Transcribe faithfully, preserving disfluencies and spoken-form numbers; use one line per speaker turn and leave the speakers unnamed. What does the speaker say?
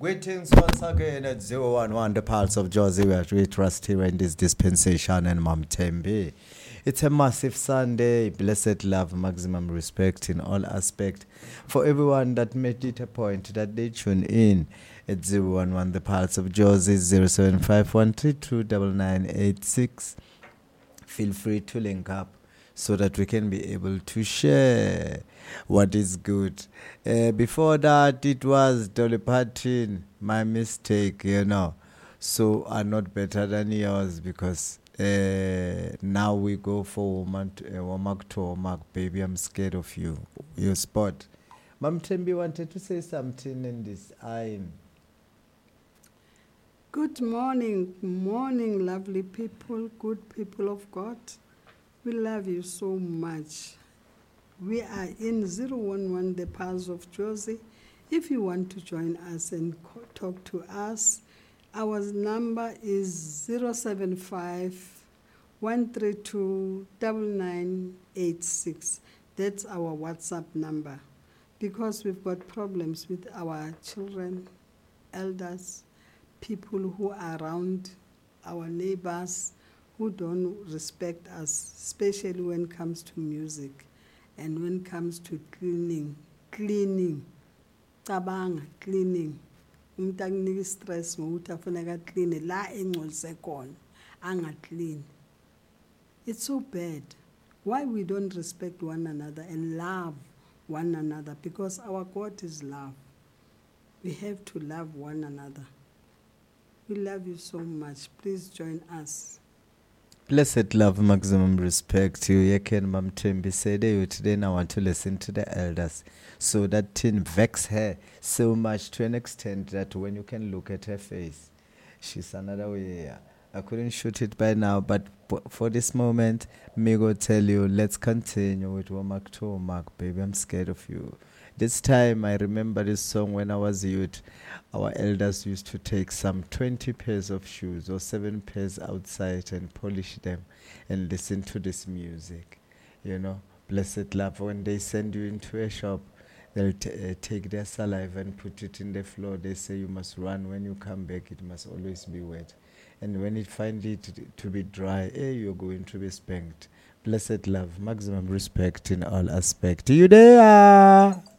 Greetings once again at zero one one, the Pulse of Josie. We are we trust here in this dispensation and Mam Tembe. It's a massive Sunday. Blessed love, maximum respect in all aspects. For everyone that made it a point that they tune in at zero one one, the Pulse of Josie, zero seven five one three two nine nine eight six. Feel free to link up so that we can be able to share what is good. Uh, before that, it was Dolly Parton, my mistake, you know. So I'm not better than yours because uh, now we go for woman to, uh, woman to woman. Baby, I'm scared of you. Your spot. Mam Tembi wanted to say something in this. I'm.
Good morning, morning, lovely people, good people of God. We love you so much. We are in zero one one, the Pulse of Josie. If you want to join us and co- talk to us, our number is zero seven five one three two nine nine eight six. That's our WhatsApp number. Because we've got problems with our children, elders, people who are around, our neighbors who don't respect us, especially when it comes to music and when it comes to cleaning, cleaning, cabanga, cleaning. Umuntu akunika stress ngokuthi afuneka clean la engcolise khona anga clean. It's so bad. Why we don't respect one another and love one another? Because our God is love. We have to love one another. We love you so much. Please join us.
Blessed love, maximum respect. You Yeken Mam Tembi said you today. Now I want to listen to the elders. So that thing vex her so much to an extent that when you can look at her face, she's another way. I couldn't shoot it by now, but for this moment, me go tell you, let's continue with Womak to Womak, baby. I'm scared of you. This time, I remember this song when I was youth. Our elders used to take some twenty pairs of shoes or seven pairs outside and polish them and listen to this music. You know, blessed love. When they send you into a shop, they'll t- uh, take their saliva and put it in the floor. They say you must run. When you come back, it must always be wet. And when it finally to, to be dry, eh, you're going to be spanked. Blessed love, maximum respect in all aspects. You there?